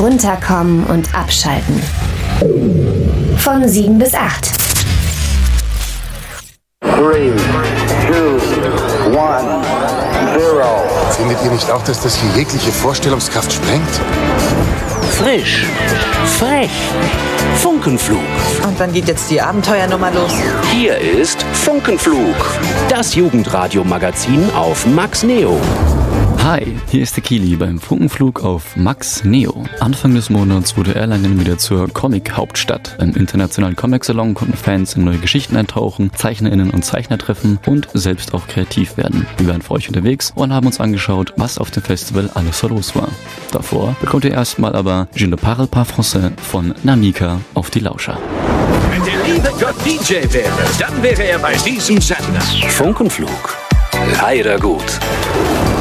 Runterkommen und abschalten. Von 7 bis 8. 3, 2, 1, 0. Findet ihr nicht auch, dass das hier jegliche Vorstellungskraft sprengt? Frisch, frech, Funkenflug. Und wann geht jetzt die Abenteuernummer los? Hier ist Funkenflug, das Jugendradio-Magazin auf Max Neo. Hi, hier ist der Kili beim Funkenflug auf Max Neo. Anfang des Monats wurde Erlangen wieder zur Comic-Hauptstadt. Beim internationalen Comic-Salon konnten Fans in neue Geschichten eintauchen, ZeichnerInnen und Zeichner treffen und selbst auch kreativ werden. Wir waren für euch unterwegs und haben uns angeschaut, was auf dem Festival alles so los war. Davor bekommt ihr erstmal aber Je ne parle pas français von Namika auf die Lauscher. Wenn der liebe Gott DJ wäre, dann wäre er bei diesem Sender. Funkenflug, leider gut.